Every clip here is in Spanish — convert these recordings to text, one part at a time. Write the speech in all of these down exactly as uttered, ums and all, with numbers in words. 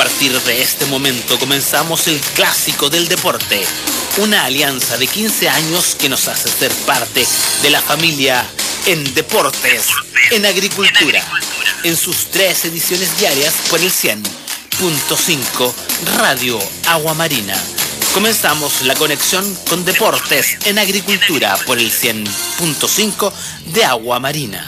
partir de este momento comenzamos el clásico del deporte, una alianza de quince años que nos hace ser parte de la familia en deportes, en agricultura, en sus tres ediciones diarias por el cien punto cinco Radio Agua Marina. Comenzamos la conexión con deportes en agricultura por el cien punto cinco de Agua Marina.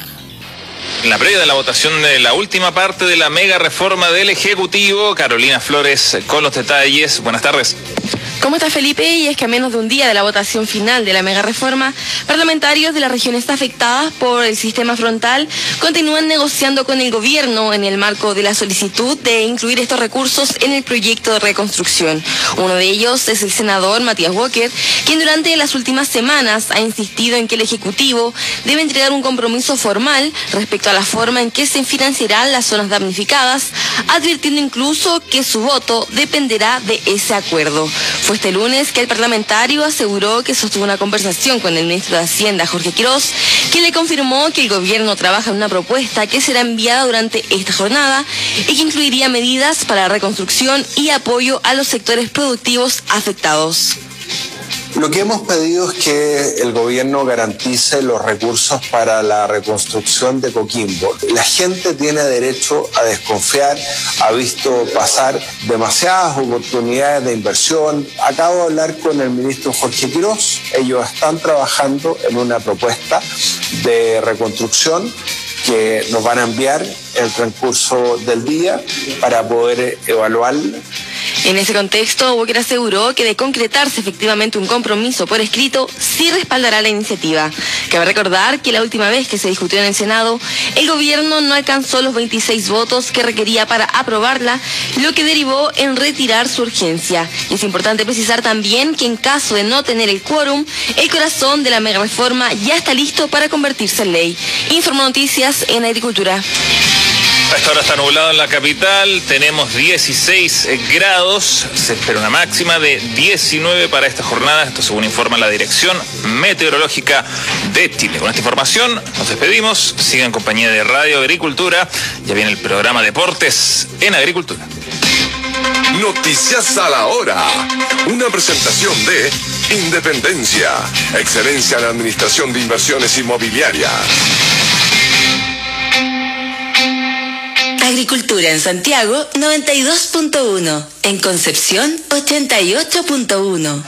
En la previa de la votación de la última parte de la mega reforma del Ejecutivo, Carolina Flores con los detalles. Buenas tardes. ¿Cómo está, Felipe? Y es que a menos de un día de la votación final de la mega reforma, parlamentarios de las regiones afectadas por el sistema frontal continúan negociando con el gobierno en el marco de la solicitud de incluir estos recursos en el proyecto de reconstrucción. Uno de ellos es el senador Matías Walker, quien durante las últimas semanas ha insistido en que el Ejecutivo debe entregar un compromiso formal respecto a la forma en que se financiarán las zonas damnificadas, advirtiendo incluso que su voto dependerá de ese acuerdo. Fue este lunes que el parlamentario aseguró que sostuvo una conversación con el ministro de Hacienda, Jorge Quirós, quien le confirmó que el gobierno trabaja en una propuesta que será enviada durante esta jornada y que incluiría medidas para la reconstrucción y apoyo a los sectores productivos afectados. Lo que hemos pedido es que el gobierno garantice los recursos para la reconstrucción de Coquimbo. La gente tiene derecho a desconfiar, ha visto pasar demasiadas oportunidades de inversión. Acabo de hablar con el ministro Jorge Quirós. Ellos están trabajando en una propuesta de reconstrucción que nos van a enviar en el transcurso del día para poder evaluarla. En ese contexto, Walker aseguró que de concretarse efectivamente un compromiso por escrito, sí respaldará la iniciativa. Cabe recordar que la última vez que se discutió en el Senado, el gobierno no alcanzó los veintiséis votos que requería para aprobarla, lo que derivó en retirar su urgencia. Y es importante precisar también que en caso de no tener el quórum, el corazón de la mega reforma ya está listo para convertirse en ley. Informo Noticias en Agricultura. A esta hora está nublado en la capital, tenemos dieciséis grados, se espera una máxima de diecinueve para esta jornada, esto según informa la Dirección Meteorológica de Chile. Con esta información nos despedimos, sigan en compañía de Radio Agricultura, ya viene el programa Deportes en Agricultura. Noticias a la hora, una presentación de Independencia, excelencia en la administración de inversiones inmobiliarias. Agricultura en Santiago noventa y dos punto uno, en Concepción ochenta y ocho punto uno.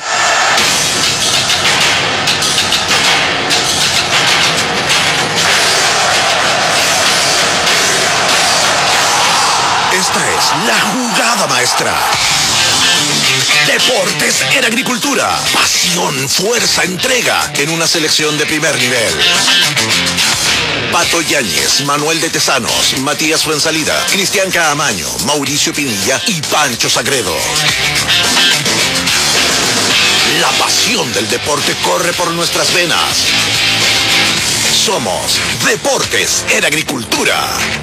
Esta es la jugada maestra. Deportes en agricultura. Pasión, fuerza, entrega en una selección de primer nivel. Pato Yáñez, Manuel de Tesanos, Matías Fuensalida, Cristian Caamaño, Mauricio Pinilla y Pancho Sagredo. La pasión del deporte corre por nuestras venas. Somos Deportes en Agricultura.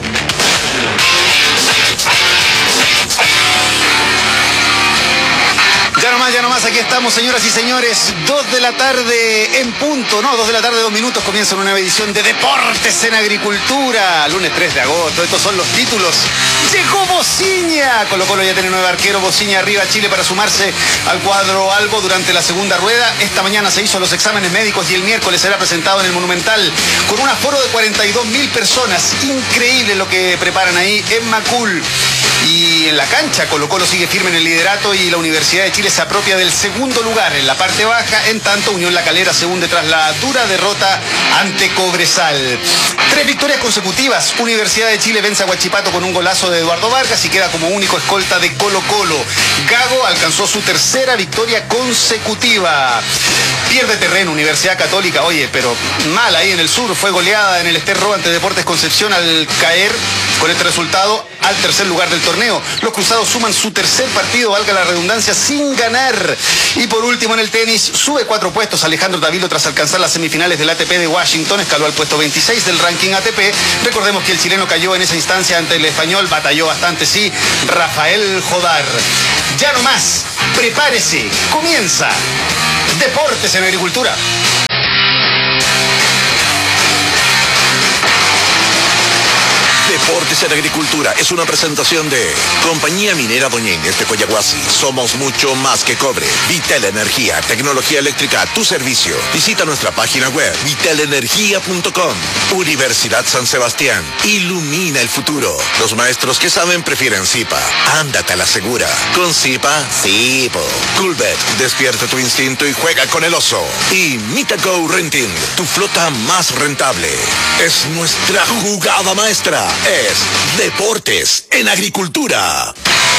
Ya nomás, ya nomás, aquí estamos, señoras y señores, dos de la tarde en punto, no, dos de la tarde, dos minutos, comienza una nueva edición de Deportes en Agricultura, lunes tres de agosto, estos son los títulos. Llegó Bociña, Colo Colo ya tiene nuevo arquero, Bociña arriba Chile para sumarse al cuadro albo durante la segunda rueda. Esta mañana se hizo los exámenes médicos y el miércoles será presentado en el Monumental con un aforo de cuarenta y dos mil personas. Increíble lo que preparan ahí en Macul. Y en la cancha, Colo Colo sigue firme en el liderato y la Universidad de Chile se apropia del segundo lugar en la parte baja. En tanto, Unión La Calera se hunde tras la dura derrota ante Cobresal. Tres victorias consecutivas. Universidad de Chile vence a Huachipato con un golazo de Eduardo Vargas y queda como único escolta de Colo Colo. Gago alcanzó su tercera victoria consecutiva. Pierde terreno Universidad Católica, oye, pero mal ahí en el sur. Fue goleada en el Esterro ante Deportes Concepción al caer con este resultado al tercer lugar del torneo. Los cruzados suman su tercer partido, valga la redundancia, sin ganar. Y por último en el tenis, sube cuatro puestos Alejandro Davilo tras alcanzar las semifinales del A T P de Washington, escaló al puesto veintiséis del ranking A T P. Recordemos que el chileno cayó en esa instancia ante el español, batalló bastante, sí, Rafael Jodar. Ya no más, prepárese, comienza Deportes en Agricultura. Deportes en Agricultura es una presentación de Compañía Minera Doña Inés de Coyahuasi. Somos mucho más que cobre. Vitel Energía, tecnología eléctrica a tu servicio. Visita nuestra página web vitel energía punto com. Universidad San Sebastián. Ilumina el futuro. Los maestros que saben prefieren Zipa. Ándate a la segura. Con Zipa, sí, po. Coolbet, despierta tu instinto y juega con el oso. Y Mitago Renting, tu flota más rentable. Es nuestra jugada maestra. Es Deportes en Agricultura.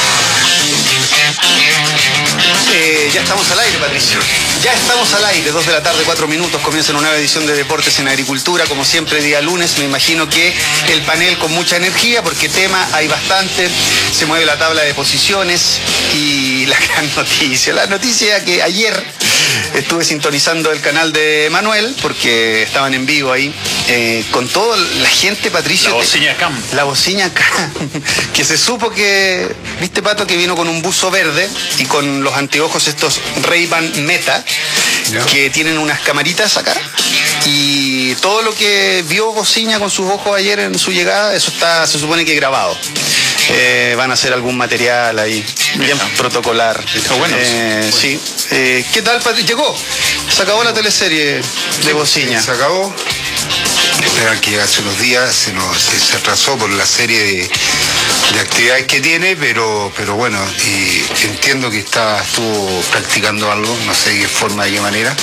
Eh, ya estamos al aire, Patricio. Ya estamos al aire, dos de la tarde, cuatro minutos. Comienza una nueva edición de Deportes en Agricultura. Como siempre, día lunes, me imagino que el panel con mucha energía, porque tema hay bastante. Se mueve la tabla de posiciones y la gran noticia. La noticia que ayer estuve sintonizando el canal de Manuel, porque estaban en vivo ahí, eh, con toda la gente, Patricio. La bocina Cam. La bocina Cam. Que se supo que, viste, Pato, que vino con un buzo verde y con los anteojos estos Ray-Ban Meta, ¿no? Que tienen unas camaritas acá. Y todo lo que vio Bociña con sus ojos ayer en su llegada, eso está, se supone que grabado. Eh, van a hacer algún material ahí, bien protocolar. Está bueno. Eh, sí. Eh, ¿Qué tal, Patricio? Llegó. Se acabó la teleserie de Bociña. Se acabó. Esperan que hace unos días se nos se atrasó por la serie de, de actividades que tiene, pero pero bueno, y entiendo que está estuvo practicando algo, no sé de qué forma, de qué manera.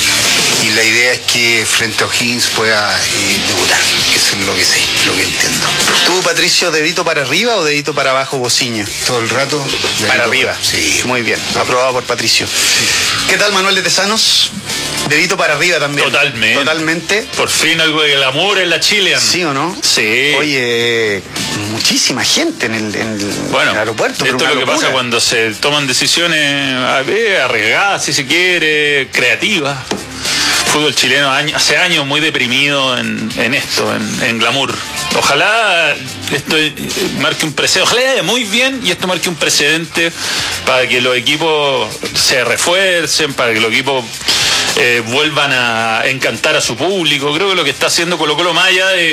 Y la idea es que frente a O'Higgins pueda eh, debutar. Eso es lo que sé, lo que entiendo. ¿Tú, Patricio, dedito para arriba o dedito para abajo, Bociña? Todo el rato. Para arriba. Para... Sí. Muy bien, aprobado por Patricio. Sí. ¿Qué tal, Manuel de Tesanos? Dedito para arriba también. Totalmente. Totalmente. Por fin algo de glamour en la Chilean. ¿Sí o no? Sí. Oye, muchísima gente en el, en el, bueno, en el aeropuerto. Esto es lo que pasa cuando se toman decisiones arriesgadas, si se quiere, creativas. Fútbol chileno año, hace años muy deprimido en, en esto, en, en glamour. Ojalá esto marque un precedente, ojalá vaya muy bien y esto marque un precedente para que los equipos se refuercen, para que los equipos eh, vuelvan a encantar a su público. Creo que lo que está haciendo Colo-Colo, más allá de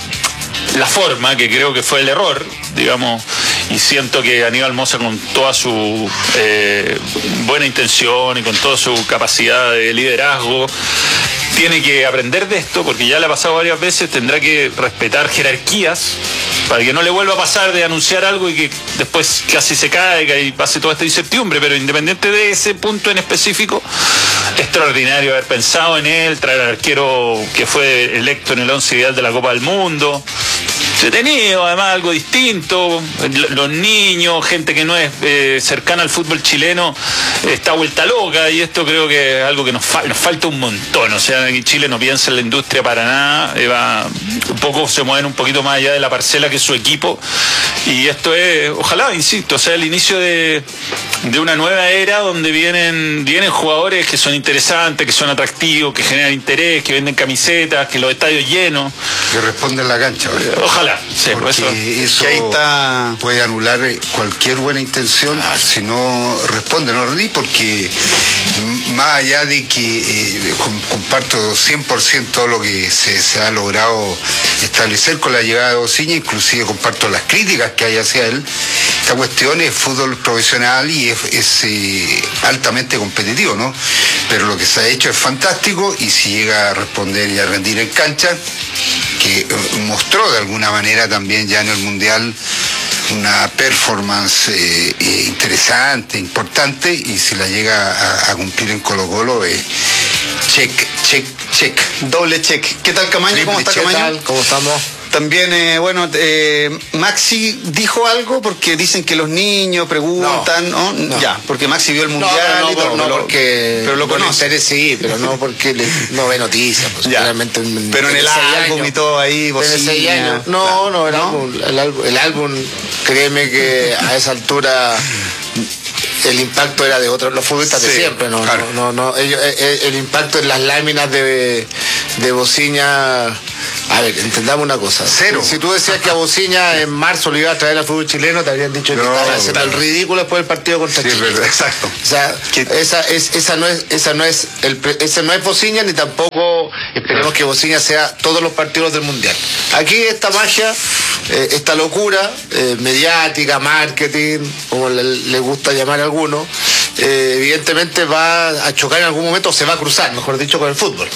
la forma, que creo que fue el error, digamos, y siento que Aníbal Mosa, con toda su eh, buena intención y con toda su capacidad de liderazgo, tiene que aprender de esto, porque ya le ha pasado varias veces, tendrá que respetar jerarquías para que no le vuelva a pasar de anunciar algo y que después casi se caiga y pase toda esta incertidumbre. Pero independiente de ese punto en específico, extraordinario haber pensado en él, traer al arquero que fue electo en el once ideal de la Copa del Mundo. Entretenido, además algo distinto, los niños, gente que no es eh, cercana al fútbol chileno, está vuelta loca, y esto creo que es algo que nos, fa nos falta un montón. O sea, aquí Chile no piensa en la industria para nada, eh, va, un poco se mueven un poquito más allá de la parcela que es su equipo, y esto es, ojalá, insisto, sea el inicio de, de una nueva era donde vienen, vienen jugadores que son interesantes, que son atractivos, que generan interés, que venden camisetas, que los estadios llenos. Que responden la cancha, ¿verdad? Ojalá, sí, porque eso, eso ahí está... puede anular cualquier buena intención ah, si no responde, no rendí, porque más allá de que eh, comparto cien por ciento lo que se, se ha logrado establecer con la llegada de Bociña, inclusive comparto las críticas que hay hacia él, esta cuestión es fútbol profesional y es, es eh, altamente competitivo, ¿no? Pero lo que se ha hecho es fantástico, y si llega a responder y a rendir en cancha, que mostró de alguna manera también ya en el Mundial una performance eh, eh, interesante, importante, y si la llega a, a cumplir en Colo-Colo, eh, check, check, check. Doble check. ¿Qué tal, Camaño? ¿Cómo está, Camaño? ¿Cómo estamos? También, eh, bueno, eh, Maxi dijo algo, porque dicen que los niños preguntan, ¿no? ¿no? no. Ya, porque Maxi vio el Mundial no, no, y todo. No, no porque... Pero lo conoce. Interés, sí, pero no porque le, no ve noticias. Pues, realmente en, pero en el álbum años, y todo ahí, Bociña. No, claro, no, el, ¿no? Álbum, el, álbum, el álbum, créeme que a esa altura... el impacto era de otros, los futbolistas sí, de siempre, ¿no? Claro. no, no, no ellos, el, el impacto en las láminas de, de Bociña A ver, entendamos una cosa. Cero. Si, si tú decías que a Bociña en marzo lo iba a traer al fútbol chileno, te habrían dicho que No, estaba haciendo claro. el ridículo después del partido contra Sí, Chile. verdad, exacto. O sea, esa, es, esa no es, esa no es el, pre- ese no es Bociña, ni tampoco esperemos que Bociña sea todos los partidos del Mundial. Aquí esta magia, eh, esta locura eh, mediática, marketing, como le, le gusta llamar a algunos, eh, evidentemente va a chocar en algún momento, o se va a cruzar, mejor dicho, con el fútbol.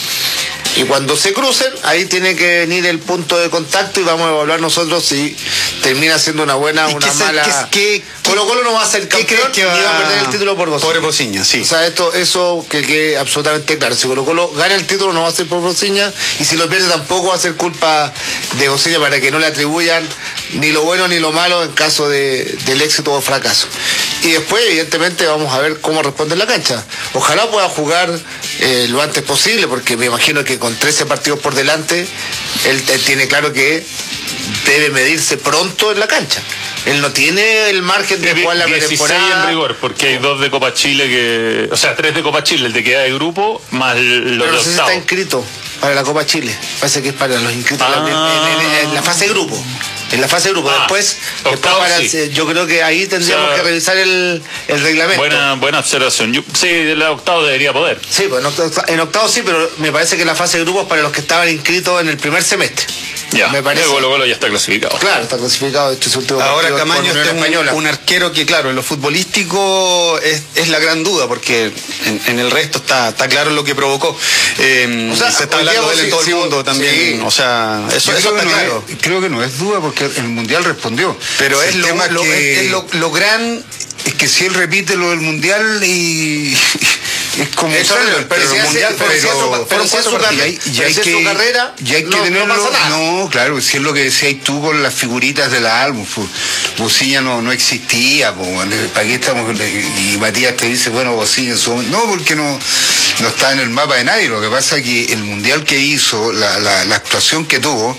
Y cuando se crucen, ahí tiene que venir el punto de contacto y vamos a evaluar nosotros si termina siendo una buena o una qué se- mala. qué- qué- Colo Colo no va a ser ¿Qué campeón crees que ni va va a perder el título por Bociña. Por Bociña, sí. O sea, esto, eso que quede absolutamente claro. Si Colo Colo gana el título no va a ser por Bociña, y si lo pierde tampoco va a ser culpa de Bociña, para que no le atribuyan ni lo bueno ni lo malo en caso de, del éxito o fracaso. Y después, evidentemente, vamos a ver cómo responde en la cancha. Ojalá pueda jugar eh, lo antes posible, porque me imagino que con trece partidos por delante, él, él tiene claro que debe medirse pronto en la cancha. Él no tiene el margen de jugar la dieciséis pretemporada. en rigor, porque hay dos de Copa Chile que... O sea, tres de Copa Chile, el de queda de grupo, más los Pero de no sé si está octavo. inscrito para la Copa Chile. Parece que es para los inscritos en la- Ah. en, en- en la fase de grupo. En la fase de grupo. Ah, después, después octavo, para- sí. yo creo que ahí tendríamos O sea, que revisar el, el reglamento. Buena, buena observación. Yo, sí, el octavo debería poder. Sí, pues en octavo, en octavo sí, pero me parece que la fase de grupos para los que estaban inscritos en el primer semestre. Ya, Me parece. el Colo Colo ya está clasificado. Claro, está clasificado este último Ahora partido Camaño con Unión este es un, Española. un arquero que, claro, en lo futbolístico es, es la gran duda, porque en, en el resto está, está claro lo que provocó. Eh, O sea, se está hoy día hablando de él en sí, todo sí, el mundo también. sí. O sea, eso, Yo eso creo, está que no claro. es, creo que no es duda porque el Mundial respondió. Pero es El lo, tema lo- que- es- es lo, lo gran. Es que si él repite lo del Mundial y es como Eso usarlo, es, el pero perro si hace- mundial, pero si hace su- pero fueron si hace cuatro su partidos. carrera- Y hay- y pero hay si es que- su carrera, y hay que no- no tenerlo. pasa nada. No, claro, si es lo que decías tú con las figuritas de la álbum. Bociña no, no existía, po, bueno, ¿para qué estamos? Y Matías te dice, bueno, Bociña en su momento. No, porque no, no está en el mapa de nadie. Lo que pasa es que el Mundial que hizo, la, la, la actuación que tuvo,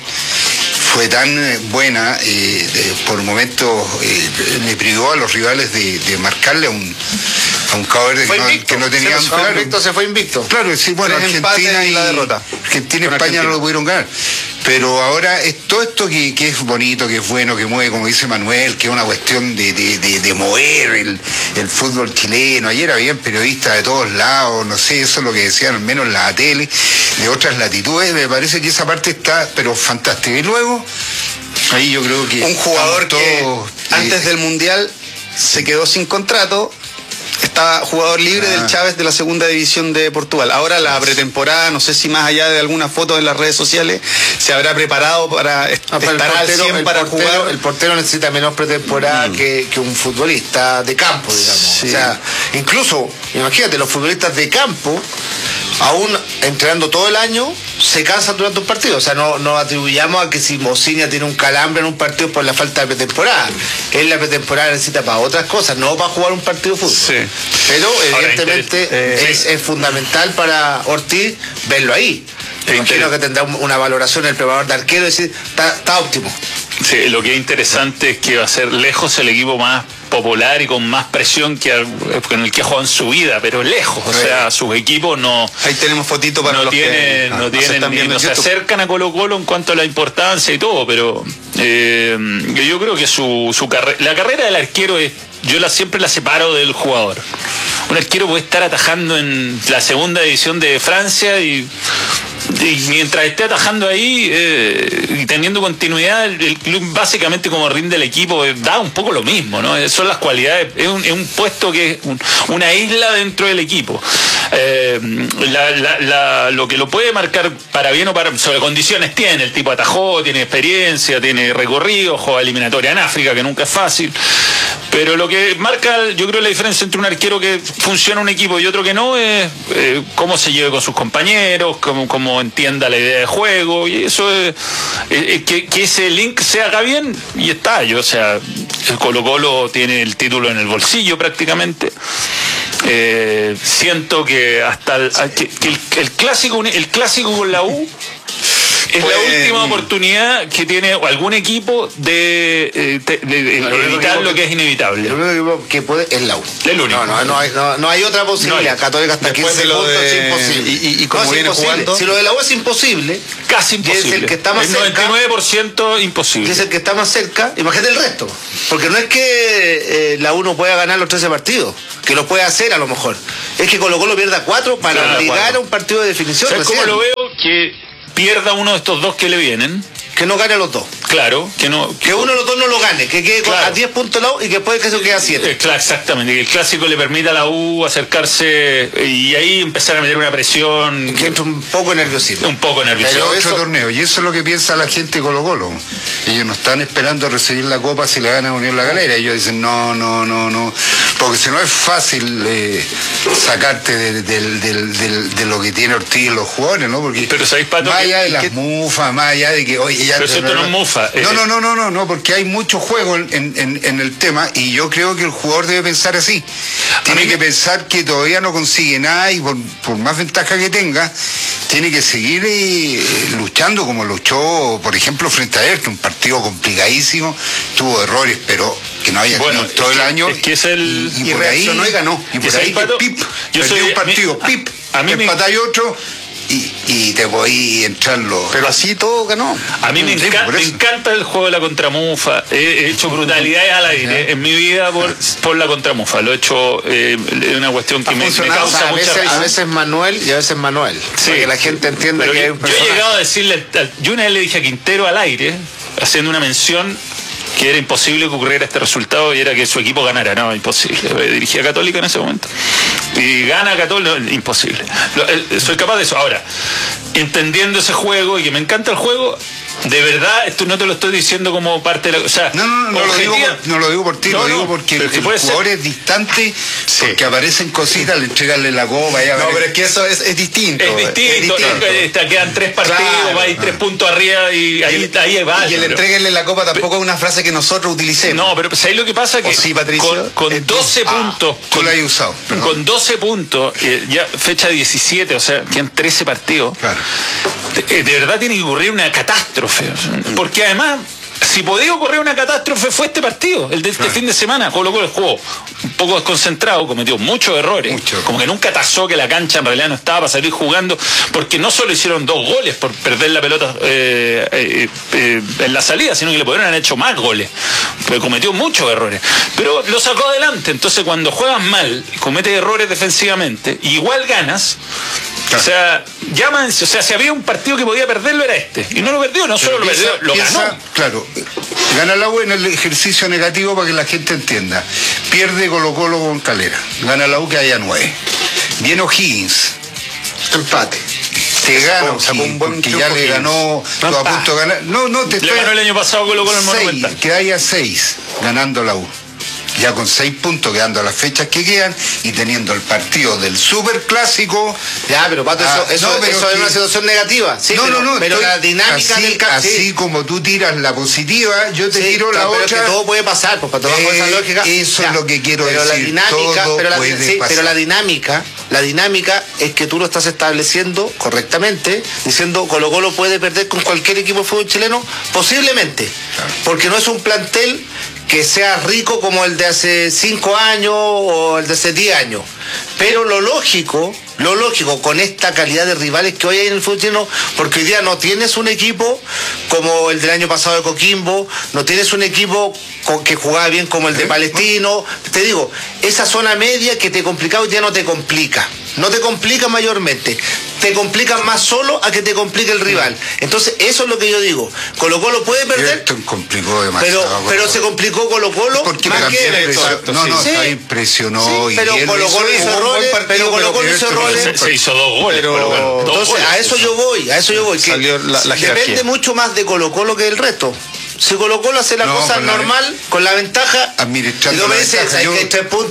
fue tan eh, buena, eh, de- por momentos eh, le privó a los rivales de, de marcarle a un, a un Cabo Verde Fue que no, invicto. que no tenían. Se fue Claro, invicto, se fue invicto. claro, sí, bueno, Tres Argentina empates y y la derrota. Argentina y Con España Argentina. no lo pudieron ganar. Pero ahora es todo esto que, que es bonito, que es bueno, que mueve, como dice Manuel, que es una cuestión de, de, de, de mover el, el fútbol chileno. Ayer habían periodistas de todos lados, no sé, eso es lo que decían, al menos en la tele, de otras latitudes. Me parece que esa parte está, pero fantástica. Y luego, ahí yo creo que Un jugador estamos que todos, eh, antes del Mundial se quedó sin contrato. Estaba jugador libre Ah. del Chávez de la segunda división de Portugal. Ahora la pretemporada, no sé si más allá de algunas fotos en las redes sociales, se habrá preparado para est- Ah, pero estar al cien el para portero- jugar. el portero necesita menos pretemporada que, que un futbolista de campo, digamos. Sí. O sea, incluso, imagínate, los futbolistas de campo, aún entrenando todo el año, se cansan durante un partido. O sea, no, no atribuyamos a que si Bociña tiene un calambre en un partido por la falta de pretemporada. Él la pretemporada necesita para otras cosas, no para jugar un partido de fútbol. Sí. Pero Ahora, evidentemente interes- eh, es, sí. es fundamental para Ortiz verlo ahí. Me imagino Interes- que tendrá un- una valoración el preparador de arquero y decir, está, está óptimo. Sí, lo que es interesante es que va a ser lejos el equipo más popular y con más presión que al- con el que ha jugado en su vida, pero lejos. O sea, sus equipos no, Ahí tenemos fotito para no los tienen, que no nos tienen están ni- viendo no en se YouTube. acercan a Colo Colo en cuanto a la importancia y todo, pero eh, yo creo que su, su carrera, la carrera del arquero es, yo la siempre la separo del jugador. Un arquero puede estar atajando en la segunda división de Francia y, y mientras esté atajando ahí eh, y teniendo continuidad, el, el club básicamente como rinde el equipo eh, da un poco lo mismo, ¿no? Son las cualidades, es un, es un puesto que es un- una isla dentro del equipo. Eh, la- la- la- lo que lo puede marcar para bien o para sobre condiciones tiene, el tipo atajó, tiene experiencia, tiene recorrido, juega eliminatoria en África, que nunca es fácil. Pero lo que marca, yo creo, la diferencia entre un arquero que funciona en un equipo y otro que no es eh, cómo se lleve con sus compañeros, cómo, cómo entienda la idea de juego, y eso es, eh, eh, que, que ese link se haga bien y está. Yo, o sea, el Colo Colo tiene el título en el bolsillo prácticamente. Eh, siento que hasta el, que, que el, el clásico el clásico con la U Es pues, la última oportunidad que tiene algún equipo de, eh, de, de, de evitar lo que, que es inevitable. El único equipo que puede es la U. El único. No, no, no, hay, no, no hay otra posibilidad. No hay. Católica hasta quince puntos de... es imposible. Y, y, y como no, viene jugando... Si lo de la U es imposible... Casi imposible. Es el que está más el cerca. noventa y nueve por ciento imposible. Es el que está más cerca. Imagínate el resto. Porque no es que eh, la U no pueda ganar los trece partidos, que lo puede hacer a lo mejor. Es que Colo Colo pierda cuatro para claro, obligar cuatro. a un partido de definición. ¿Sabes cómo lo veo? Que pierda uno de estos dos que le vienen. Que no gane los dos. Claro, que no. Que, que uno de los dos no lo gane, que quede claro. a diez puntos la U y que después que se quede a siete. Eh, claro, exactamente, que el clásico le permita a la U acercarse y ahí empezar a meter una presión. Que entra un poco nerviosismo. Un poco nerviosismo. Pero otro torneo, y eso es lo que piensa la gente de Colo Colo. Ellos no están esperando recibir la copa si le ganan a Unión La Calera. Ellos dicen, no, no, no, no. Porque si no es fácil eh, sacarte de, de, de, de, de lo que tiene Ortiz y los jugadores, ¿no? Porque pero ¿sabéis, Pato, más allá que, de las que... mufas, más allá de que, oye, ya... Pero esto no es mufa. No, no, no, no, no, no, porque hay mucho juego en, en, en el tema y yo creo que el jugador debe pensar así. Tiene que pensar que todavía no consigue nada y por, por más ventaja que tenga, tiene que seguir eh, luchando como luchó, por ejemplo, frente a él, que un partido complicadísimo, tuvo errores, pero que no había bueno, todo el que, año. Es que es el... Y, y, y por ahí no y ganó. Y por ahí, Pato, pip, yo soy un partido, a, pip, a mí empatáis me... otro. Y, y te voy a entrarlo. Pero así todo ganó. A mí me, sí, enca me encanta el juego de la contramufa. He, he hecho brutalidades al aire ¿sí? en mi vida por, por la contramufa. Lo he hecho, eh, es una cuestión que me, me causa o sea, a mucha veces, risa. A veces Manuel y a veces Manuel. Sí. Para que la gente entienda pero que yo, hay un personaje. Yo he llegado a decirle, yo una vez le dije a Quintero al aire, haciendo una mención, que era imposible que ocurriera este resultado y era que su equipo ganara. No, imposible. Dirigía a Católica en ese momento. Y gana Católica, no, imposible. Soy capaz de eso. Ahora, entendiendo ese juego y que me encanta el juego, de verdad, esto no te lo estoy diciendo como parte de la... O sea, no, no, no, no, lo digo por, no lo digo por ti, no, lo digo porque el, el jugador ser... es distante, sí. porque aparecen cositas, le entregarle la copa. Ya, no, pero es que eso es, es distinto. Es distinto, es distinto. No, quedan tres partidos, claro, va ahí tres puntos arriba y ahí, y ahí va. Y el entreguenle la copa tampoco es una frase que nosotros utilicemos. No, pero ¿sabes lo que pasa? Que sí, Patricio, con, con doce ah, puntos... Tú lo has usado. Perdón. Con doce puntos, eh, ya fecha diecisiete, o sea, quedan trece partidos. Claro. De, de verdad tiene que ocurrir una catástrofe. Porque además, si podía ocurrir una catástrofe, fue este partido, el de este claro. fin de semana. Colo Colo jugó un poco desconcentrado, cometió muchos errores. Mucho. Como que nunca tasó que la cancha en realidad no estaba para salir jugando, porque no solo hicieron dos goles por perder la pelota eh, eh, eh, en la salida, sino que le podrían haber hecho más goles. Porque cometió muchos errores. Pero lo sacó adelante. Entonces, cuando juegas mal, cometes errores defensivamente, igual ganas. Claro. O sea, llaman, o sea, si había un partido que podía perderlo era este. Y no lo perdió, no solo lo perdió, lo piensa, ganó. Claro, gana la U en el ejercicio negativo para que la gente entienda. Pierde Colo Colo con Calera. Gana la U que haya nueve. Viene O'Higgins. Empate. Te gana O'Higgins, porque ya le ganó, no, a punto de ganar. No, no, te le ganó el año pasado Colo Colo en el Monumental. Que haya seis, ganando la U. Ya con seis puntos, quedando las fechas que quedan y teniendo el partido del superclásico. Ya, pero Pato, ah, eso, eso, no, pero eso que... es una situación negativa. Sí, no, pero, no, no, pero la dinámica así, del ca... así sí. como tú tiras la positiva, yo te sí, tiro la pero otra. Pero que todo puede pasar, pues, Pato, bajo eh, esa lógica. Eso ya, es lo que quiero pero decir. La dinámica, todo pero, la, puede sí, pasar. pero la dinámica, la dinámica es que tú lo estás estableciendo correctamente, diciendo Colo Colo puede perder con cualquier equipo de fútbol chileno, posiblemente, claro. Porque no es un plantel que sea rico como el de hace cinco años o el de hace diez años. Pero lo lógico, lo lógico, con esta calidad de rivales que hoy hay en el fútbol chileno, porque hoy día no tienes un equipo como el del año pasado de Coquimbo, no tienes un equipo que jugaba bien como el de Palestino. Te digo, esa zona media que te complicaba hoy día no te complica. No te complica mayormente. Te complica más solo a que te complique el rival. Entonces, eso es lo que yo digo. Colo Colo puede perder. Esto complicó demasiado. Pero, pero se complicó Colo Colo más que esto. No, no, sí. Ahí presionó. Sí, pero Colo Colo hizo errores. Pero Colo Colo hizo errores. Se, se hizo dos goles. Pero, Colo -Colo. Dos entonces, goles. a eso yo voy. A eso yo voy. Que la, la depende mucho más de Colo Colo que del resto. Si Colo Colo hace la no, cosa con normal, la, con la ventaja, administrando y no me la dices, ventaja, hay yo... que hay tres puntos,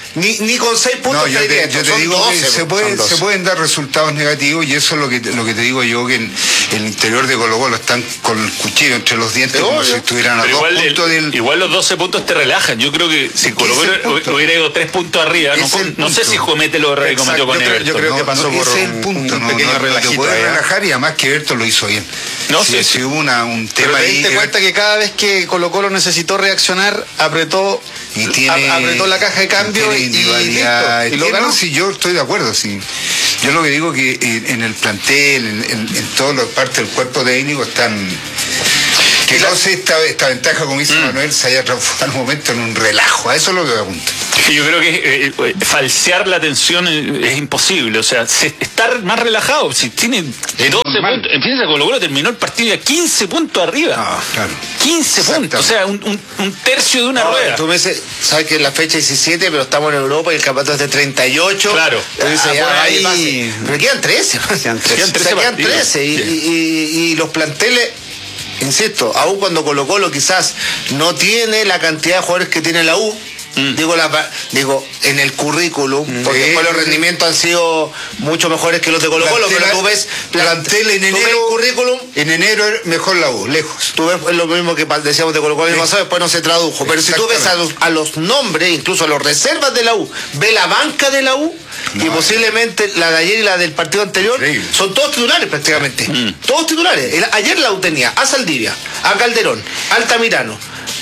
ni, ni con seis puntos. No, yo te, yo te digo doce, que se, puede, se pueden dar resultados negativos y eso es lo que, lo que te digo yo, que en el interior de Colo Colo están con el cuchillo entre los dientes, pero como obvio, si estuvieran a dos igual, puntos el, del... Igual los doce puntos te relajan. Yo creo que si Colo Colo hubiera ido tres puntos arriba, no, no sé si comete los errores que cometió con Everton. Yo creo que pasó no, por ese un, es el punto, un, un pequeño no, relajito. No puede relajar y además que Everton lo hizo bien. No, sí, sí, sí, sí. hubo una, un tema pero ahí. te diste cuenta que cada vez que Colo Colo necesitó reaccionar, apretó, y tiene, a, apretó la caja de cambio y, y, listo, y lo ganó. Sí, yo estoy de acuerdo, sí. Yo lo que digo que en, en el plantel, en, en, en todas las partes del cuerpo técnico están... Que no sé esta, esta ventaja, como dice mm. Manuel, se haya transformado en un momento en un relajo. A eso es lo que apunta. Yo creo que eh, eh, falsear la atención es, es imposible. O sea, se, estar más relajado. Si tiene doce puntos, empieza Colo Colo, terminó el partido a quince puntos arriba. Ah, claro. quince puntos. O sea, un, un, un tercio de una no, rueda. Tú me dices, sabes que es la fecha diecisiete, pero estamos en Europa y el campeonato es de treinta y ocho. Claro. Tú dices, ah, ya, ahí... Pase. Pero quedan trece. Quedan trece. O sea, quedan trece. Y, y, y, y los planteles. Insisto, aún cuando Colo Colo quizás no tiene la cantidad de jugadores que tiene la U, mm. digo, la, digo, en el currículum, mm. porque después los rendimientos han sido mucho mejores que los de Colo Colo, pero tú ves plantel en enero, el currículum, en enero mejor la U, lejos. Tú ves lo mismo que decíamos de Colo Colo el año pasado, después no se tradujo, pero si tú ves a los, a los nombres, incluso a los reservas de la U, ve la banca de la U, no, y posiblemente la de ayer y la del partido anterior increíble. Son todos titulares prácticamente. Mm. Todos titulares. El, ayer la U tenía a Saldivia, a Calderón, a Altamirano,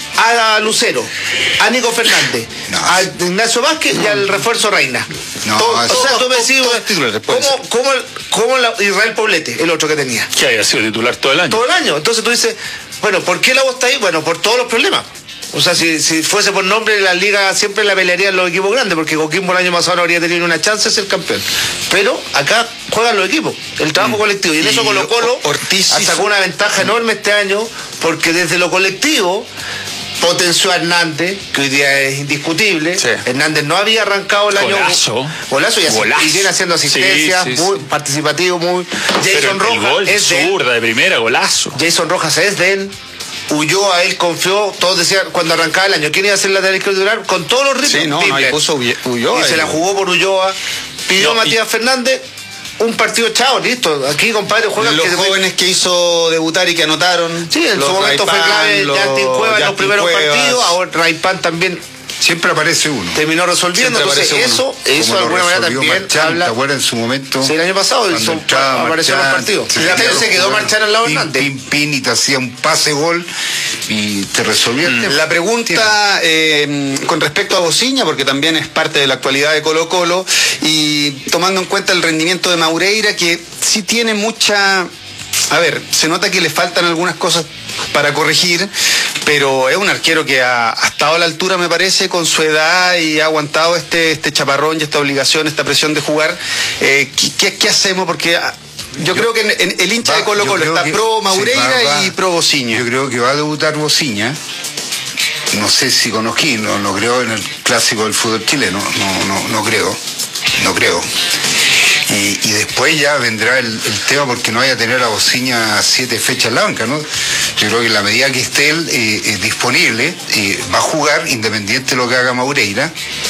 a Lucero, a Nico Fernández, no, a Ignacio Vázquez y al refuerzo Reina. No, todo, o sea, tú me decís, ¿cómo, cómo, cómo la, Israel Poblete, el otro que tenía? Que haya sido titular todo el año. Todo el año. Entonces tú dices, bueno, ¿por qué la U está ahí? Bueno, por todos los problemas. O sea, si, si fuese por nombre, la liga siempre la pelearían los equipos grandes, porque Coquimbo el año pasado no habría tenido una chance de ser campeón. Pero acá juegan los equipos, el trabajo mm. colectivo. Y en y eso Colo Colo sacó una ventaja enorme este año, porque desde lo colectivo potenció a Hernández, que hoy día es indiscutible. Sí. Hernández no había arrancado el año. Golazo. Golazo y, así, y viene haciendo asistencia, sí, sí, muy sí. participativo, muy. Jason Rojas. El gol es zurda de primera, golazo. Jason Rojas es de él. Ulloa, él confió, todos decían cuando arrancaba el año, ¿quién iba a ser la lateral izquierdo titular? Con todos los ritmos. Sí, no, no, y puso Ulloa. Y se la jugó por Ulloa. Pidió no, Matías y... Fernández. Un partido chao, listo. Aquí, compadre, juegan los que jóvenes que hizo debutar y que anotaron. Sí, en su momento Raipan, fue clave los, Justin Cueva en los primeros Cuevas. partidos. Ahora Raipan también. Siempre aparece uno. Terminó resolviendo. Entonces, eso, eso de alguna manera también Marchán, habla. ¿Te acuerdas en su momento? Sí, el año pasado hizo, apareció en los partidos. Sí, se, se quedó Marchán al lado de Hernández. Pin, pin, y te hacía un pase gol y te resolvía el tema. La pregunta eh, con respecto a Bociña, porque también es parte de la actualidad de Colo Colo, y tomando en cuenta el rendimiento de Maureira, que sí tiene mucha... A ver, se nota que le faltan algunas cosas para corregir, pero es un arquero que ha, ha estado a la altura, me parece, con su edad y ha aguantado este, este chaparrón y esta obligación, esta presión de jugar. Eh, ¿qué, qué hacemos? Porque yo, yo creo que en, en el hincha va, de Colo Colo está que, pro Maureira sí, va, va, y pro Bociña. Yo creo que va a debutar Bociña. No sé si con O'Higgins, no, no creo en el clásico del fútbol chileno, no, no, no creo, no creo. Y, y después ya vendrá el, el tema porque no vaya a tener a Bociña siete fechas en la banca, ¿no? Yo creo que en la medida que esté él eh, eh, disponible, eh, va a jugar independiente de lo que haga Maureira.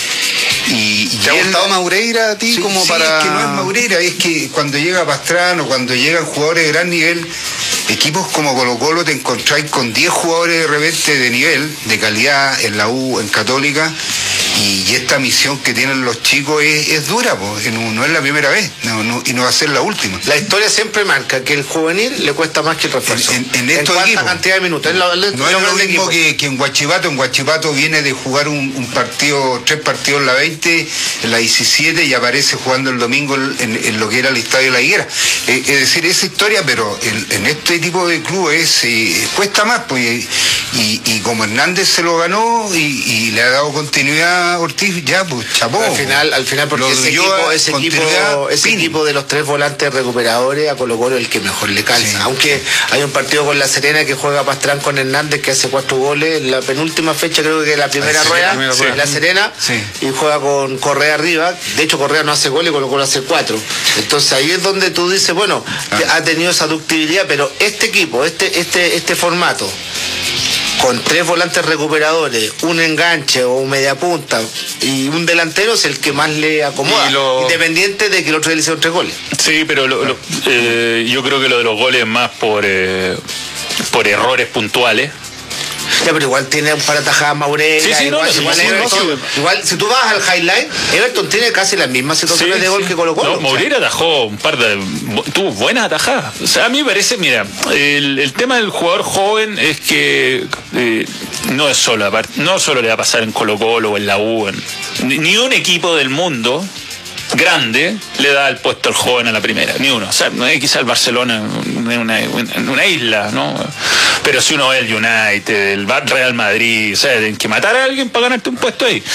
Y, ¿Te y ha gustado Maureira a ti sí, como sí, para...? Es que no es Maureira, es que cuando llega Pastrano, cuando llegan jugadores de gran nivel, equipos como Colo Colo te encontráis con diez jugadores de repente de nivel, de calidad en la U, en Católica, y, y esta misión que tienen los chicos es, es dura, pues, no, no es la primera vez, no, no, y no va a ser la última. La historia siempre marca que el juvenil le cuesta más que el refuerzo. En, en, en estos ¿En equipos. cantidad de minutos? No es lo mismo que, que en Huachipato. En Huachipato viene de jugar un, un partido, tres partidos en la veinte, en la diecisiete, y aparece jugando el domingo en, en lo que era el Estadio La Higuera. Eh, es decir, esa historia, pero en, en este tipo de clubes eh, cuesta más, pues, y, y como Hernández se lo ganó y, y le ha dado continuidad a Ortiz, ya, pues chapó. Al final, al final porque ese, equipo, ese, equipo, ese equipo de los tres volantes recuperadores a Colo Colo es el que mejor le calza. Sí. Aunque hay un partido con La Serena que juega Pastrán con Hernández, que hace cuatro goles, la penúltima fecha creo que la primera sí, rueda, primera sí. La Serena, sí. Y juega con Correa arriba. De hecho, Correa no hace goles y Colo Colo hace cuatro. Entonces ahí es donde tú dices, bueno, ah. ha tenido esa ductibilidad, pero este equipo, este, este, este formato, con tres volantes recuperadores, un enganche o un media punta y un delantero es el que más le acomoda, lo... independiente de que el otro día le hicieron tres goles. Sí, pero lo, lo, eh, yo creo que lo de los goles es más por, eh, por errores puntuales. Ya, pero igual tiene un par de atajadas Maureira. Sí, sí, igual, no, igual, sí, Everton, sí. igual, si tú vas al highlight, Everton tiene casi las mismas situaciones sí, de gol sí. que Colo Colo. No, Maureira atajó un par de... tuvo buenas atajadas. O sea, a mí me parece, mira, el, el tema del jugador joven es que eh, no es solo, no solo le va a pasar en Colo Colo o en la U, en, ni, ni un equipo del mundo grande le da el puesto al joven a la primera, ni uno. O sea, no es quizá el Barcelona en una, en una isla, ¿no? Pero si uno ve el United, el Real Madrid, o sea, tienen que matar a alguien para ganarte un puesto ahí.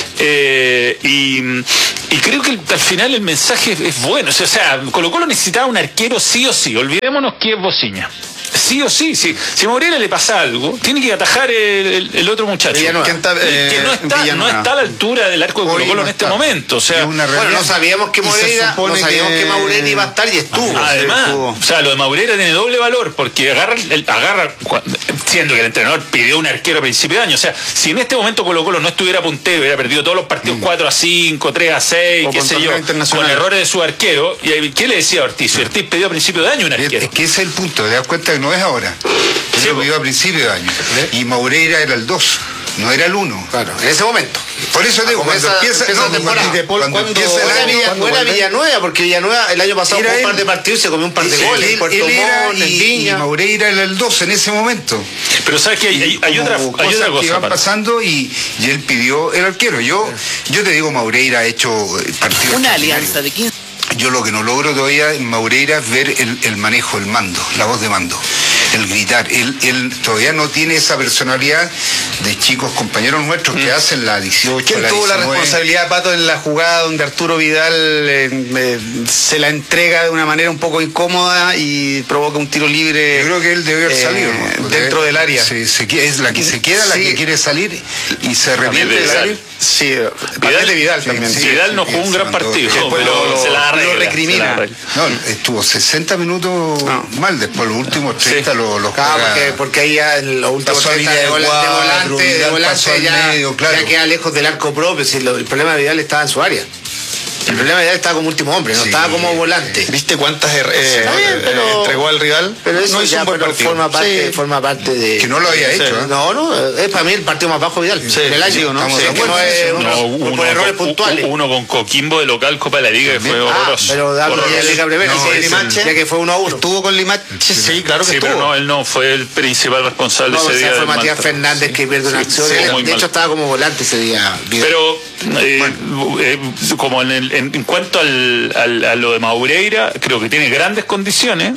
Eh, y, y creo que al final el mensaje es, es bueno. O sea, Colo Colo necesitaba un arquero sí o sí. Olvidémonos que es Bociña. Sí o sí, sí. Si a Moreira le pasa algo, tiene que atajar el, el, el otro muchacho. Villanueva. Que, eh, que no, está, no está a la altura del arco de Colo Colo no en este está. momento. O sea, bueno, no sabíamos que Moreira, no sabíamos que, que Maureira iba a estar y estuvo. Además, o sea, lo de Maureira tiene doble valor porque agarra, el, agarra siendo que el entrenador pidió un arquero a principio de año. O sea, si en este momento Colo Colo no estuviera puntero, hubiera perdido todos los partidos mm. cuatro a cinco, tres a seis, o qué sé yo, con errores de su arquero. ¿Y qué le decía a Ortiz? Ortiz pidió a principio de año un arquero. Es que ese es el punto, te das cuenta que no es ahora. Él sí, lo pidió a principio de año. ¿Sí? Y Maureira era el dos, no era el uno. Claro, en ese momento. Por eso digo, cuando esa, empieza, empieza no, la temporada. Cuando, cuando, cuando empieza el año. Villa, Cuando no era Villanueva, porque Villanueva el año pasado jugó un par de partidos y se comió un par de él, goles. Él, en Puerto él era Montt, y, en Viña. Y Maureira era el dos en ese momento. Pero sabes que hay, hay, hay otra, hay otra cosa que iban pasando y, y él pidió el arquero. Yo, yo te digo, Maureira ha hecho partidos. Una alianza de quince. Yo lo que no logro todavía en Maureira es ver el, el manejo, el mando, la voz de mando, el gritar. Él, él todavía no tiene esa personalidad de chicos compañeros nuestros que mm. hacen la dieciocho, ¿Quién la tuvo diecinueve? La responsabilidad, Pato, en la jugada donde Arturo Vidal eh, eh, se la entrega de una manera un poco incómoda y provoca un tiro libre? Yo creo que él debe haber eh, salido, ¿no? Dentro del área. Se, se, es la que se queda, la sí. que quiere salir y se arrepiente de salir. Sí, Vidal de Vidal también. Sí, Vidal sí, no jugó un gran partido, pero lo, se la arregla, lo recrimina. No, estuvo sesenta minutos no. mal, después los últimos treinta sí. los lo claro, porque, porque ahí ya en los últimos treinta de, vola, de volante, de volante ya, medio, claro. ya queda lejos del arco propio. Si lo, el problema de Vidal estaba en su área. El problema de Vidal estaba como último hombre, no sí. estaba como volante. ¿Viste cuántas eh, eh, bien, pero, entregó al rival? Pero eso no hizo ya un buen pero forma parte, sí. forma parte de... Que no lo había sí. hecho. ¿eh? No, no, es para mí el partido más bajo de Vidal. Sí. Del año, ¿no? Sí, que no es no, uno, por errores con, puntuales. Uno con Coquimbo de local, Copa de la Liga, que fue horroroso. Ah, pero dale ya Liga Primera, no, Limache, ya que fue uno a uno. ¿Estuvo con Limache? Sí, sí, claro que sí, estuvo. pero no, él no fue el principal responsable no, ese día. Fue Matías Fernández que pierde una acción. De hecho, estaba como volante ese día. Pero, como en cuanto al Al, a lo de Maureira, creo que tiene grandes condiciones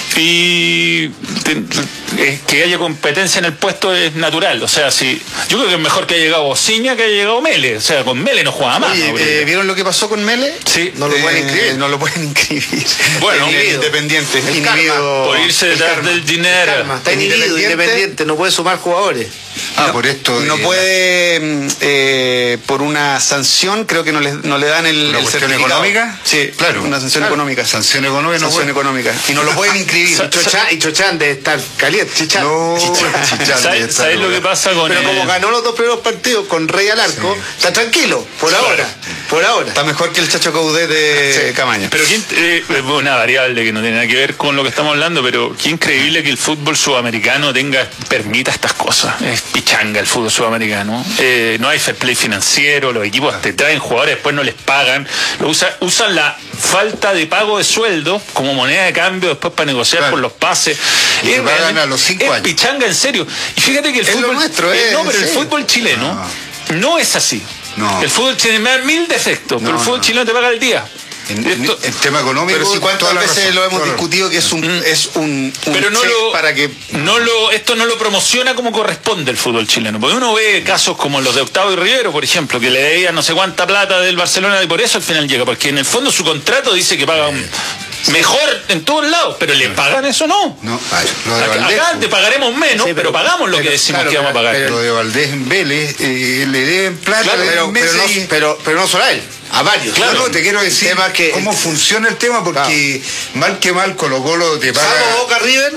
y te, que haya competencia en el puesto es natural. O sea, si yo creo que es mejor que haya llegado Bociña que haya llegado Mele. O sea, con Mele no jugaba más. Oye, eh, ¿vieron lo que pasó con Mele? Sí. No lo eh, pueden inscribir. No lo pueden inscribir. Bueno, el independiente. El inhibido, por irse detrás del dinero. Está inhibido, independiente, no puede sumar jugadores. Ah, no, por esto. No puede, eh, por una sanción, creo que no le, no le dan el, ¿Una el cuestión certificado. económica? Sí, claro. Una sanción claro. económica. Sanción económica, no sanción económica. Y no lo pueden inscribir. Y Chochán, y Chochán debe estar caliente. Chichán. No, Chichán. ¿Sabes, ¿sabes lo que pasa con Pero el... como ganó los dos primeros partidos con Rey al arco, sí. está tranquilo, por claro. ahora. Por ahora. Está mejor que el Chacho Coudet de sí. Camaño. Pero quién, eh, una variable que no tiene nada que ver con lo que estamos hablando, pero qué increíble que el fútbol sudamericano tenga, permita estas cosas. Es pichanga el fútbol sudamericano. Eh, no hay fair play financiero, los equipos te traen jugadores, después no les pagan. Lo usa, usan la falta de pago de sueldo como moneda de cambio después para negociar claro. por los pases. Y es, pagan a los cinco es años. pichanga en serio. Y fíjate que el es fútbol. Lo nuestro, eh, es, no, pero sí. el fútbol chileno no, no es así. No. El fútbol chileno tiene mil defectos, no, pero el fútbol no. chileno te paga el día. En, Esto, en tema económico, pero si cuántas veces razón, lo hemos claro. discutido que es un, mm. es un, un pero no lo, para que no lo esto no lo promociona como corresponde el fútbol chileno, porque uno ve casos como los de Octavio y Rivero, por ejemplo, que le debían no sé cuánta plata del Barcelona y por eso al final llega, porque en el fondo su contrato dice que paga un mejor en todos lados, pero le pagan eso no. No, lo de Valdés, acá te pagaremos menos, sí, pero, pero pagamos lo pero, que decimos claro, que vamos a pagar. Pero lo de Valdés en Vélez, eh, le deben plata, claro, le pero, pero, no, y... pero, pero no solo a él, a varios. Claro, no, te quiero decir que, cómo funciona el tema, porque claro. mal que mal Colo Colo te paga. Salvo Boca River,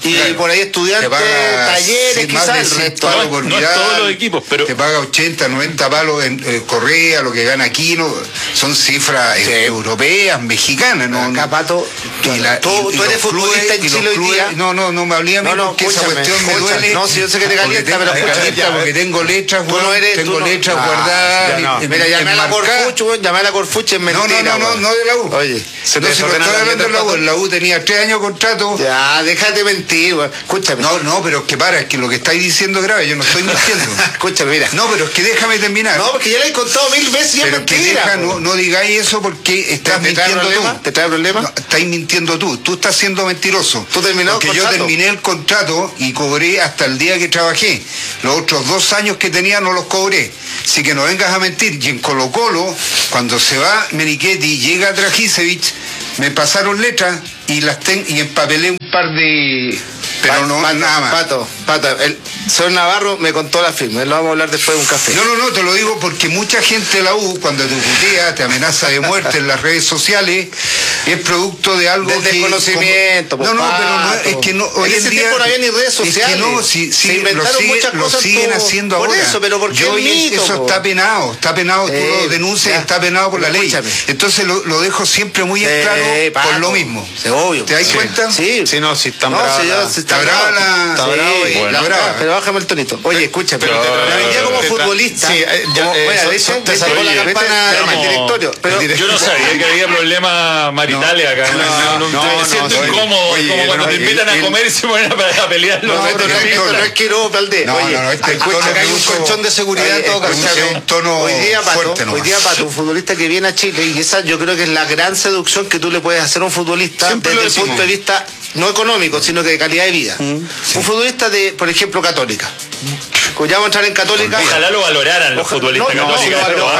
Y claro, por ahí estudiantes, talleres, quizás el resto. No, por no es todos los equipos, pero... Te paga ochenta, noventa palos en eh, Correa, lo que gana aquí, no, son cifras sí. eh, europeas, mexicanas. ¿no? Acá, Pato, y la, tú, y, tú y eres futbolista en Chile hoy día. No, no, no me hablé a mí no, no, porque esa cuestión me duele. No, si yo sé que te calienta, pero escucha. Porque tengo letras, tú no eres, tengo tú no, letras ah, guardadas. No. En, Mira, llamé a la Corfucho, llamé a la Corfucho en mentira. No, no, no, no, no de la U. Oye, se te estoy hablando de la U. La U tenía tres años de contrato. Ya, déjate mentir, escúchame. No, no, pero es que para, es que lo que estáis diciendo es grave, yo no estoy mintiendo. Escúchame, mira. No, pero es que déjame terminar. No, porque ya le he contado mil veces y es mentira. Que deja, no, no digáis eso porque estás ¿Te, te mintiendo trae tú. ¿Te trae problema? No, estás mintiendo tú, tú estás siendo mentiroso. ¿Tú terminaste Porque yo terminé el contrato y cobré hasta el día que trabajé. Los otros dos años que tenía no los cobré. Así que no vengas a mentir. Y en Colo Colo, cuando se va Merichetti y llega Dragicevic, me pasaron letras y las ten, y empapelé un par de... Pero Pato, no, Pato, nada más. Pato, Pato, el señor Navarro me contó la firma, lo vamos a hablar después de un café. No, no, no, te lo digo porque mucha gente de la U, cuando te putea, te amenaza de muerte en las redes sociales, es producto de algo del que... desconocimiento, como, no, no, pero no, es que no... Hoy en ese día, tiempo no había ni redes sociales. Es que no, si, si, se inventaron lo sigue, muchas cosas. Lo siguen todo, haciendo por ahora. Eso, pero ¿por qué Yo, mito, eso po? está penado, está penado, eh, tú lo denuncias, está penado por la ley. Escúchame. Entonces lo, lo dejo siempre muy en claro eh, por Pato, lo mismo. Es obvio. ¿Te das sí. cuenta? Sí. Sí, no, si está no, brava. Si yo, si está brava la... Está sí, bravo y bueno, la brava. Pero bájame el tonito. Oye, escúchame. Pero, pero, pero, pero yo como te, futbolista... Sí, eh, ya, como, eh, oye, so, de so, hecho, te sacó la campana en el directorio. Pero yo no sabía que había problemas maritales acá. No, no, no. Me siento incómodo, como cuando te invitan a comer y se ponen a pelear los otros. No es que no, Valdés. Oye, acá hay un colchón de seguridad en todo caso. Un tono hoy día, Pato, fuerte, hoy día, Pato, un futbolista que viene a Chile, y esa yo creo que es la gran seducción que tú le puedes hacer a un futbolista Siempre desde el punto de vista no económico, sino que de calidad de vida. Mm, sí. Un futbolista de, por ejemplo, Católica. Como ya vamos a entrar en Católica. Ojalá lo valoraran los futbolistas no, católicos.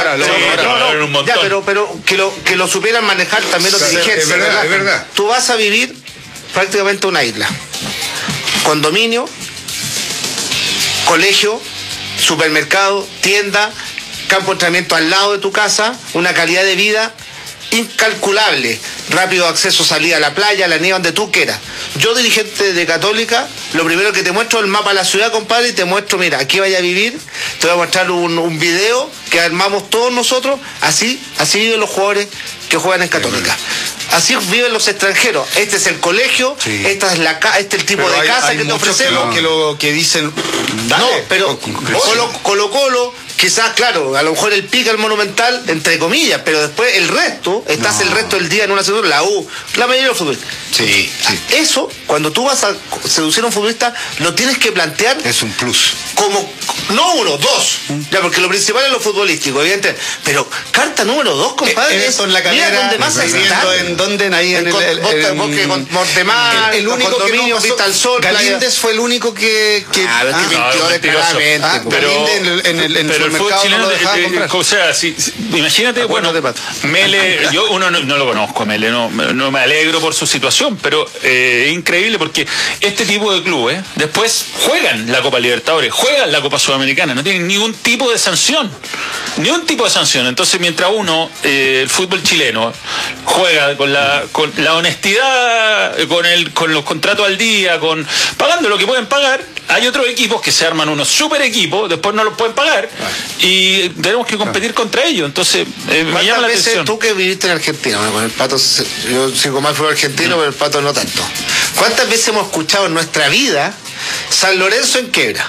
No, pero, pero que lo, que lo supieran manejar también los dirigentes. Es verdad, ¿verdad? Es verdad. Tú vas a vivir prácticamente una isla. Condominio, colegio, supermercado, tienda, campo de entrenamiento al lado de tu casa, una calidad de vida incalculable, rápido acceso, salida a la playa, a la nieve, donde tú quieras. Yo, dirigente de Católica, lo primero que te muestro es el mapa de la ciudad, compadre, y te muestro, mira, aquí vaya a vivir, te voy a mostrar un, un video que armamos todos nosotros, así, así viven los jugadores que juegan en Católica. Así viven los extranjeros. Este es el colegio, sí. esta es la este es el tipo pero de hay, casa hay que te ofrecemos. Que lo, que lo que dicen, dale, no, pero Colo, Colo Colo, quizás, claro, a lo mejor el pica, el Monumental, entre comillas, pero después el resto, estás no. el resto del día en una situación, la U, la mayoría de los futbolistas. Sí, sí. Eso, cuando tú vas a seducir a un futbolista, lo tienes que plantear. Es un plus. Como, no uno, dos. ¿Mm? Ya, porque lo principal es lo futbolístico, evidentemente. Pero carta número dos, compadre. Eh, eso en la calera. Mira dónde vas a estar. En dónde, ahí en el, el, el, el bosque con Montemar, el, el único que no pasó, Vista al Sol. Galíndez fue el único que. que ah, ah, que mintió descaradamente. Ah, pero en el, en el, en pero el fútbol chileno, no lo dejaba de, comprar. O sea, si, si, imagínate, bueno, Mele, yo uno no, no lo conozco, Mele, no, no me alegro por su situación, pero eh, es increíble porque este tipo de clubes después juegan la Copa Libertadores, juegan la Copa Sudamericana, no tienen ningún tipo de sanción, ningún tipo de sanción. Entonces, mientras uno, eh, el fútbol chileno, juega con la, con la honestidad, con el, con los contratos al día, con pagando lo que pueden pagar, hay otros equipos que se arman unos super equipos, después no los pueden pagar y tenemos que competir contra ellos. Entonces, eh, me llama la atención. Tú que viviste en Argentina, bueno, con el Pato, yo sigo más fútbol argentino, mm. pero el Pato no tanto. ¿Cuántas veces hemos escuchado en nuestra vida San Lorenzo en quiebra?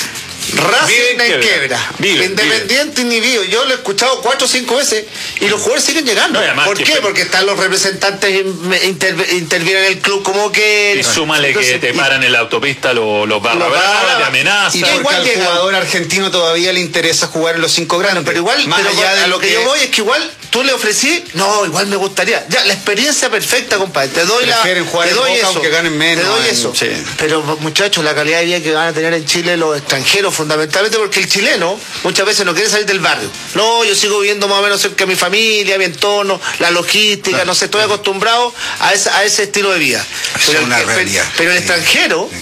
Racing en, en quiebra, vive, Independiente inhibido? Yo lo he escuchado cuatro o cinco veces y los jugadores siguen llegando. No, ¿por qué? Fue... Porque están los representantes inter, intervienen en el club como que. Y súmale Entonces, que te y... paran en la autopista los, los barra los brava, brava, te amenazan. Y porque al llega... jugador argentino todavía le interesa jugar en los cinco grandes. Pero igual, más pero allá de a lo que, que yo voy es que igual tú le ofrecí, no, igual me gustaría. Ya, la experiencia perfecta, compadre. Te doy Prefieren la. Jugar te doy Boca, eso. Aunque ganen menos. Te doy en... eso. Sí. Pero muchachos, la calidad de vida que van a tener en Chile los extranjeros, fundamentalmente porque el chileno muchas veces no quiere salir del barrio. No, yo sigo viviendo más o menos cerca de mi familia, mi entorno, la logística, claro, no sé, estoy acostumbrado a ese, a ese estilo de vida. Pero, es una el, realidad. Pero, pero el sí, extranjero, sí.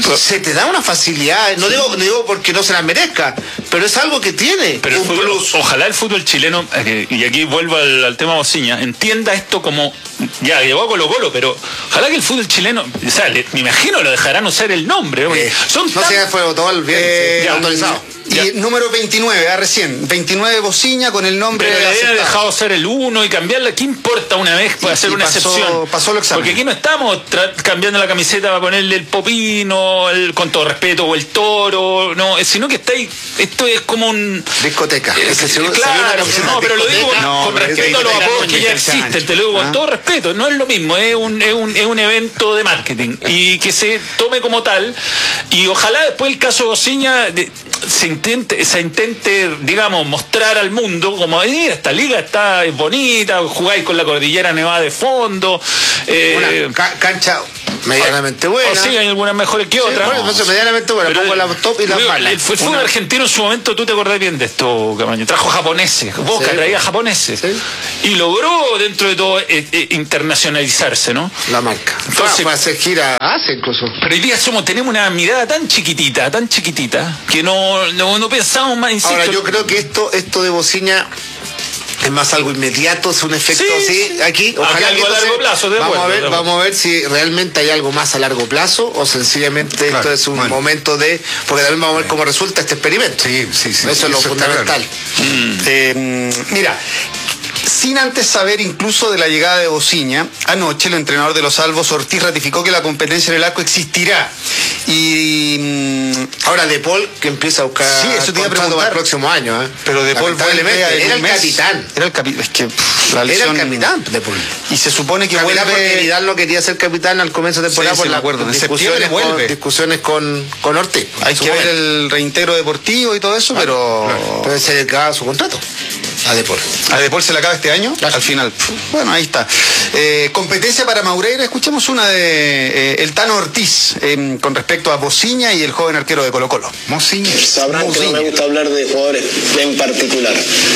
se te da una facilidad, no digo, no digo porque no se la merezca, pero es algo que tiene. Pero el fútbol, ojalá el fútbol chileno, eh, y aquí vuelvo al, al tema Bociña, entienda esto como, ya, llegó a Colo Colo, pero ojalá que el fútbol chileno, o sea, le, me imagino lo dejarán usar el nombre. Eh, Son no tan... sé, fue todo el viernes, Eh, ya autorizado. Y ya. Número veintinueve, ah, recién. veintinueve Bociña con el nombre. Pero de le había aceptado. dejado ser el uno y cambiarla. ¿Qué importa una vez? Puede hacer y una pasó, excepción. Pasó el examen. Porque aquí no estamos tra- cambiando la camiseta para ponerle el popino, el, con todo respeto, o el toro, no, sino que está ahí. Esto es como un. Discoteca. Eh, Ese seguro- claro, seguro no, pero lo digo con, No, con pero respeto a los discoteca apodos no, que ya quince años. existen, te lo digo con ¿Ah? todo respeto, no es lo mismo, es un, es un, es un evento de marketing y que se tome como tal y ojalá después el caso Bociña de, se intente, se intente, digamos, mostrar al mundo como eh, esta liga está es bonita, jugáis con la cordillera nevada de fondo, eh, Una ca- cancha medianamente buena. o sí, hay algunas mejores que otras. Sí, bueno, medianamente buena, pongo las top y las digo, malas. El, fue- el fútbol Una- argentino en su momento, tú te acordás bien de esto, Camaño, trajo japoneses, Boca Sí. traía japoneses Sí. y logró dentro de todo eh, eh, internacionalizarse, ¿no? La marca. Entonces- para hacer gira hace incluso. Pero hoy día somos, tenemos una mirada tan chiquitita, tan chiquitita, que no, no, no pensamos más, insisto. Ahora yo creo que esto, esto de Bociña es más algo inmediato, es un efecto Sí, así sí. aquí. Aunque Ojalá algo que a esto largo se- plazo, de vamos acuerdo, a ver, de acuerdo. vamos a ver si realmente hay algo más a largo plazo o sencillamente Claro, esto es un bueno. momento de, porque también vamos a ver cómo resulta este experimento. Sí, sí, sí. Eso es lo Eso está fundamental. Eh, mira, sin antes saber incluso de la llegada de Bociña, anoche el entrenador de los Albos, Ortiz, ratificó que la competencia en el arco existirá. Y mm, Ahora De Paul que empieza a buscar Sí, eso te iba a contrato preguntar. para el próximo año, ¿eh? pero De Paul vuelve Lamentablemente, en era un el mes. capitán. Era el capitán. Es que pff, la Era lesión. el capitán De Paul. Y se supone que Capitán porque vuelve. Vidal no quería ser capitán al comienzo de temporada Sí, por sí, me las acuerdo. En discusiones, septiembre con, vuelve. discusiones con, con Ortiz. Hay que ver el reintegro deportivo y todo eso, pero. Pero se le acaba su contrato a De Paul. ¿A De Paul se le acaba este año? Claro. Al final. Pf, Bueno, ahí está. Eh, competencia para Maureira. Escuchemos una de eh, el Tano Ortiz eh, con respecto a Bociña y el joven arquero de Colo Colo. Mociña. Sabrán que no me gusta hablar de jugadores en particular.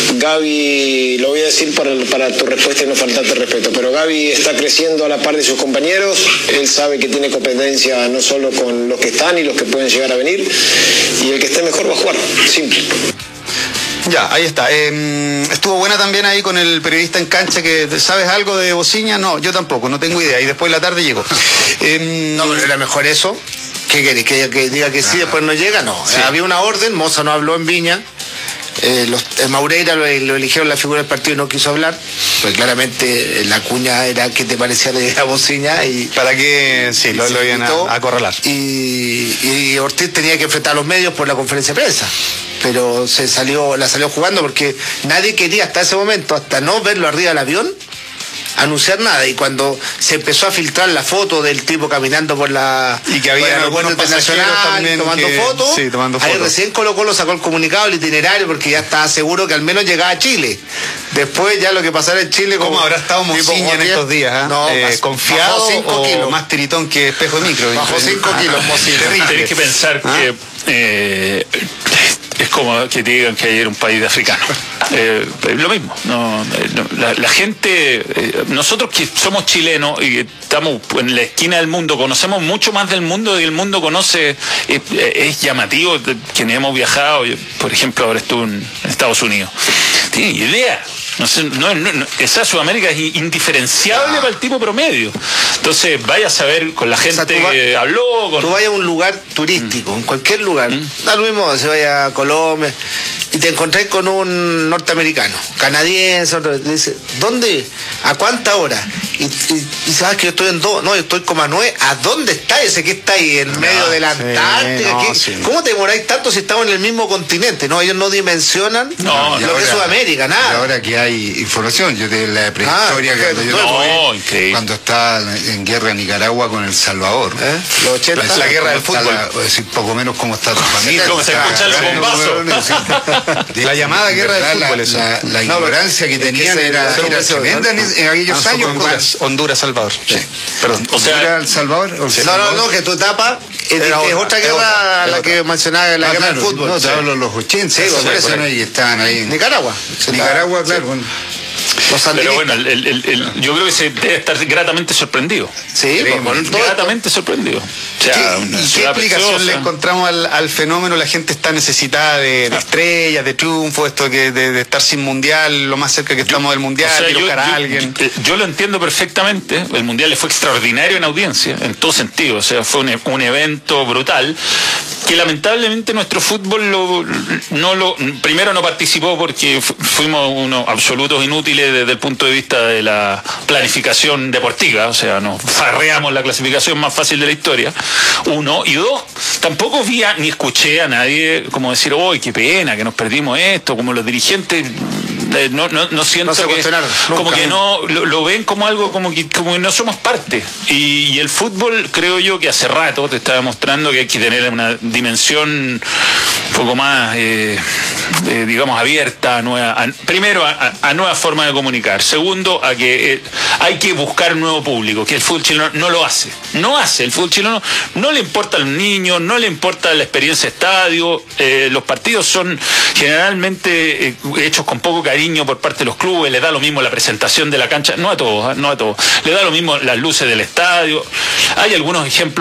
Gaby, lo voy a decir para, para tu respuesta y no faltarte respeto, pero Gaby está creciendo a la par de sus compañeros. Él sabe que tiene competencia no solo con los que están y los que pueden llegar a venir, y el que esté mejor va a jugar. Simple. Ya, ahí está. Eh, estuvo buena también ahí con el periodista en cancha que, ¿sabes algo de Bociña? No, yo tampoco, no tengo idea. Y después de la tarde llegó. Eh, No, pero era mejor eso. ¿Qué querés? ¿Que, que diga que sí, después no llega? No. Sí. Había una orden, Moza no habló en Viña. Eh, los, eh, Maureira lo, lo eligieron la figura del partido y no quiso hablar. Pues claramente eh, la cuña era que te parecía de Bociña y. para que sí, lo, se lo iban quitó, a, a acorralar. Y, y Ortiz tenía que enfrentar a los medios por la conferencia de prensa. Pero se salió, la salió jugando porque nadie quería hasta ese momento, hasta no verlo arriba del avión, anunciar nada. Y cuando se empezó a filtrar la foto del tipo caminando por la Y que había por el algunos aeropuerto pasajeros internacional, también tomando que- fotos, sí, tomando ahí fotos. recién Colo Colo sacó el comunicado, el itinerario, porque ya estaba seguro que al menos llegaba a Chile. Después ya lo que pasara en Chile... ¿Cómo como habrá estado tipo Mociña en Jorge, estos días? ah? No, Eh, bajó- ¿confiado bajó cinco o kilos. más tiritón que espejo de micro? Bajó cinco kilos, Mociña. Terrible. Tenés que pensar ¿Ah? que eh, es como que te digan que ayer un país de africano. Eh, lo mismo. No, eh, no, la, la gente, eh, nosotros que somos chilenos y que estamos en la esquina del mundo, conocemos mucho más del mundo y el mundo conoce, eh, es llamativo. Quienes hemos viajado, yo, por ejemplo, ahora estuve en Estados Unidos. Tienen idea. No sé, no, no, no, esa Sudamérica es indiferenciable Ah. para el tipo promedio. Entonces, vaya a saber con la gente O sea, tú va- que habló. Con... Tú vayas a un lugar turístico, en cualquier lugar, da lo mismo, se vaya a Colombia, y te encontrás con un norteamericano, canadiense, otro, te dice, ¿dónde? ¿A cuánta hora? Y, y, y sabes que yo estoy en dos, no, yo estoy como a nueve, ¿a dónde está ese que está ahí en medio de la sí, Antártica? no, ¿Qué- sí. ¿Cómo te demoráis tanto si estamos en el mismo continente? No, ellos no dimensionan No, Y lo que es ahora- Sudamérica, y nada. ahora que hay información, yo te la prehistoria Ah, cuando, yo no, fui, increíble. cuando estaba en guerra en Nicaragua con El Salvador. ¿Eh? Los ochenta. Decía La guerra del cómo está fútbol. la- es decir, poco menos cómo está tu familia. cómo se Está- escucha el bombazo. De- La llamada de guerra del verdad, fútbol, la, eso. la, la No, ignorancia que es que tenían se- era, se- era se- tremenda en, en aquellos Ah, años. Honduras, Honduras, Salvador. Sí. Perdón. O sea, ¿Honduras, El Salvador? ¿O El No, no, Salvador? no, que tu etapa es, Era es otra, otra es guerra otra, es la otra. que mencionaba, la Ah, guerra claro, del fútbol. No, te Sí. hablo de los ochenta. Sí, esa por eso, persona por ahí. y estaban ahí. en Nicaragua. Nicaragua, claro. bueno. Los pero sandinistas. bueno, el, el- el- yo creo que se debe estar gratamente sorprendido. Sí, Sí, pues, con todo esto. Gratamente sorprendido. Sí, sea, ¿Qué, ¿Y qué explicación preciosa. le encontramos al, al fenómeno? La gente está necesitada de, de estrellas, de triunfo, esto que de, de estar sin mundial, lo más cerca que estamos yo, del mundial, o sea, de buscar a alguien. Yo, yo lo entiendo perfectamente. El mundial le fue extraordinario en audiencia, en todo sentido. O sea, fue un, un evento brutal que lamentablemente nuestro fútbol lo, no lo primero no participó porque fuimos unos absolutos inútiles desde el punto de vista de la planificación deportiva. O sea, nos farreamos la clasificación más fácil de la historia. Uno. Y dos, tampoco vi a, ni escuché a nadie como decir, ¡oh, qué pena que nos perdimos esto! Como los dirigentes eh, no, no, no siento no que como que no lo, lo ven como algo como que, como que no somos parte. Y, y el fútbol, creo yo que hace rato te está demostrando que hay que tener una dimensión un poco más eh, eh, digamos abierta a nueva, a, primero a, a nuevas formas de comunicar, segundo a que eh, hay que buscar un nuevo público, que el fútbol chileno no lo hace no hace, el fútbol chileno no le importa a los niños, no le importa la experiencia de estadio, eh, los partidos son generalmente eh, hechos con poco cariño por parte de los clubes, les da lo mismo la presentación de la cancha, no a todos, ¿eh? no a todos, le da lo mismo las luces del estadio, hay algunos ejemplos